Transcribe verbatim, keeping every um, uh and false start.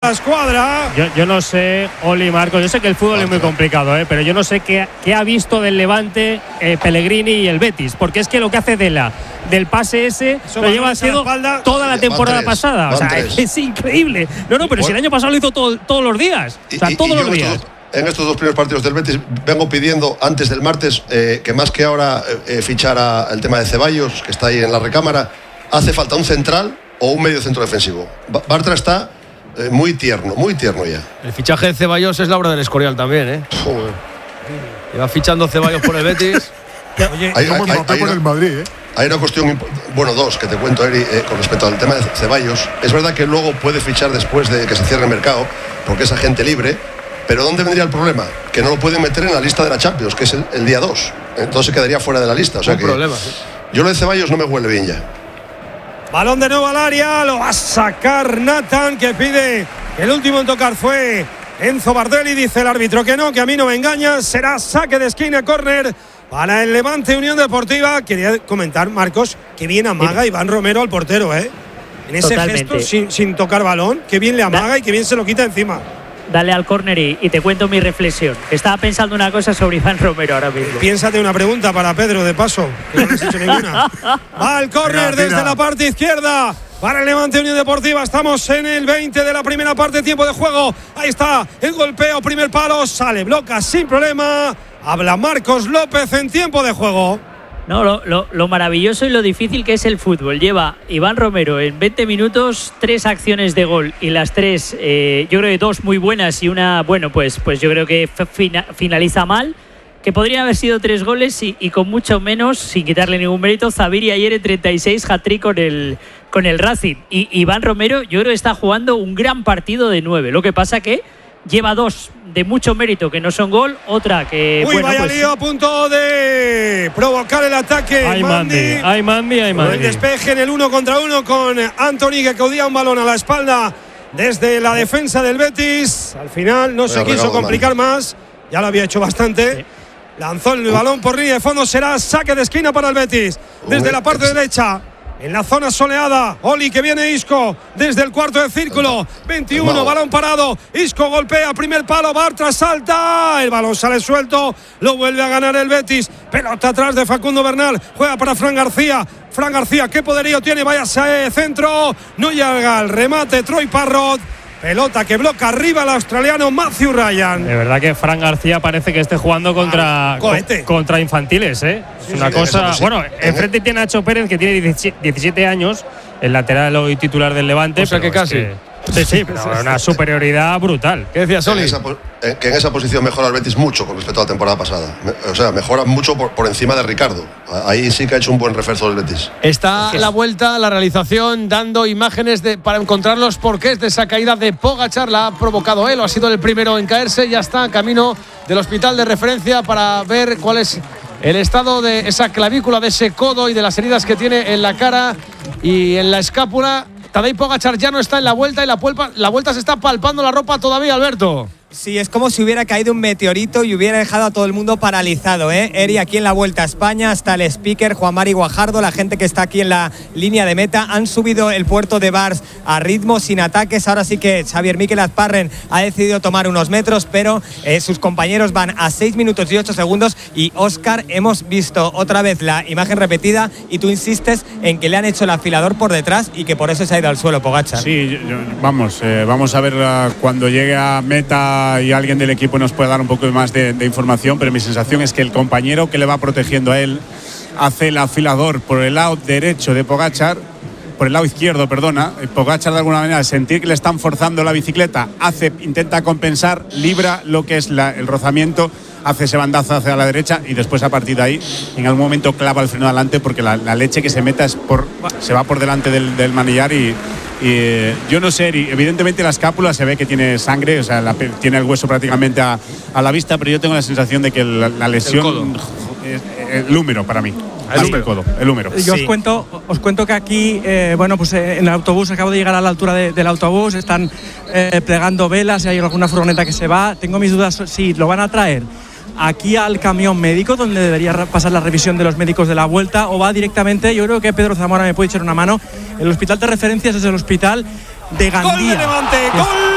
la escuadra. Yo, yo no sé, Oli, Marcos, yo sé que el fútbol es muy complicado, ¿eh? Pero yo no sé qué, qué ha visto del Levante eh, Pellegrini y el Betis, porque es que lo que hace Dela del pase ese Eso lo lleva haciendo toda la temporada tres, pasada. O sea, es, es increíble. No, no, pero bueno, si el año pasado lo hizo todo, todos los días. O sea, y, todos y los días. Estos, en estos dos primeros partidos del Betis vengo pidiendo antes del martes eh, que más que ahora eh, fichara el tema de Ceballos, que está ahí en la recámara, hace falta un central o un medio centro defensivo. Bartra está eh, muy tierno, muy tierno ya. El fichaje de Ceballos es la obra del Escorial también, ¿eh? Joder. Lleva fichando Ceballos por el Betis. Oye, hay, hay, hay, hay, una, el Madrid, ¿eh? Hay una cuestión, bueno, dos, que te cuento, Eri, eh, con respecto al tema de Ceballos. Es verdad que luego puede fichar después de que se cierre el mercado, porque es agente libre, pero ¿dónde vendría el problema? Que no lo pueden meter en la lista de la Champions, que es el, el día dos. Entonces quedaría fuera de la lista. O sea Un que problema, sí. Yo lo de Ceballos no me huele bien ya. Balón de nuevo al área, lo va a sacar Nathan, que pide. El último en tocar fue Enzo Bardelli, dice el árbitro que no, que a mí no me engaña. Será saque de esquina, córner para el Levante Unión Deportiva. Quería comentar, Marcos, que bien amaga Iván Romero al portero, ¿eh? En ese Totalmente. gesto, sin, sin tocar balón, que bien le amaga da, y que bien se lo quita encima. Dale al córner y, y te cuento mi reflexión. Estaba pensando una cosa sobre Iván Romero ahora mismo. Piénsate una pregunta para Pedro, de paso, que no le has hecho ninguna. Va al córner desde la parte izquierda para el Levante Unión Deportiva. Estamos en el veinte de la primera parte, tiempo de juego. Ahí está el golpeo, primer palo, sale, bloca sin problema. Habla Marcos López en tiempo de juego. No, lo, lo, lo maravilloso y lo difícil que es el fútbol. Lleva Iván Romero en veinte minutos tres acciones de gol y las tres, eh, yo creo que dos muy buenas y una, bueno, pues, pues yo creo que fina, finaliza mal, que podrían haber sido tres goles y, y con mucho menos, sin quitarle ningún mérito, Zabiri ayer en treinta y seis, hat-trick con el, con el Racing. Y Iván Romero yo creo que está jugando un gran partido de nueve. Lo que pasa que lleva dos de mucho mérito que no son gol, otra que Uy, bueno, vaya pues, lío a punto de provocar el ataque. Hay Mandy, hay Mandy, hay Mandy. El despeje en el uno contra uno con Anthony, que codía un balón a la espalda desde la defensa del Betis. Al final no se quiso complicar más, ya lo había hecho bastante. Sí. Lanzó el balón por línea de fondo, será saque de esquina para el Betis desde la parte derecha. En la zona soleada, Oli, que viene Isco desde el cuarto de círculo, veintiuno, balón parado, Isco golpea, primer palo, Bartra salta, el balón sale suelto, lo vuelve a ganar el Betis, pelota atrás de Facundo Bernal, juega para Fran García, Fran García, qué poderío tiene, vaya centro, no llega al remate, Troy Parrott. Pelota que bloca arriba el australiano Matthew Ryan. De verdad que Fran García parece que esté jugando contra, ah, con, contra infantiles, ¿eh? Sí, es una sí, cosa. Sí, bueno, enfrente tiene a Nacho Pérez, que tiene diecisiete años, el lateral hoy titular del Levante. O sea que casi. Que, sí, sí, pero una superioridad brutal. ¿Qué decías, Oli? En esa, que en esa posición mejora el Betis mucho con respecto a la temporada pasada. O sea, mejora mucho por, por encima de Ricardo. Ahí sí que ha hecho un buen refuerzo del Betis. Está la vuelta, la realización, dando imágenes de, para encontrar los porqués de esa caída de Pogačar. La ha provocado él, o ha sido el primero en caerse. Ya está camino del hospital de referencia para ver cuál es el estado de esa clavícula, de ese codo y de las heridas que tiene en la cara y en la escápula. Tadej Pogačar ya no está en la vuelta y la, puelpa, la vuelta se está palpando la ropa todavía, Alberto. Sí, es como si hubiera caído un meteorito y hubiera dejado a todo el mundo paralizado, ¿eh? Eri, aquí en la Vuelta a España está el speaker Juan Mari Guajardo, la gente que está aquí en la línea de meta. Han subido el puerto de Bars a ritmo, sin ataques. Ahora sí que Xavier Miquel Azparren ha decidido tomar unos metros, pero eh, sus compañeros van a seis minutos y ocho segundos. Y Óscar, hemos visto otra vez la imagen repetida y tú insistes en que le han hecho el afilador por detrás y que por eso se ha ido al suelo Pogačar. Sí, yo, vamos, eh, vamos a ver uh, cuando llegue a meta y alguien del equipo nos puede dar un poco más de, de información, pero mi sensación es que el compañero que le va protegiendo a él hace el afilador por el lado derecho de Pogačar, por el lado izquierdo, perdona. Pogačar de alguna manera, al sentir que le están forzando la bicicleta, hace, intenta compensar, libra lo que es la, el rozamiento, hace ese bandazo hacia la derecha y después a partir de ahí en algún momento clava el freno adelante porque la, la leche que se meta es por, se va por delante del, del manillar y Y eh, yo no sé, evidentemente la escápula se ve que tiene sangre, o sea, la, tiene el hueso prácticamente a, a la vista, pero yo tengo la sensación de que la, la lesión es el, el húmero para mí. El húmero. El, codo, el húmero. Yo sí. os cuento, os cuento que aquí, eh, bueno, pues eh, en el autobús acabo de llegar a la altura de, del autobús, están eh, plegando velas, hay alguna furgoneta que se va. Tengo mis dudas si lo van a traer aquí al camión médico, donde debería pasar la revisión de los médicos de la Vuelta, o va directamente, yo creo que Pedro Zamora me puede echar una mano, el hospital de referencias es el hospital de Gandía. ¡Gol de Levante! ¡Gol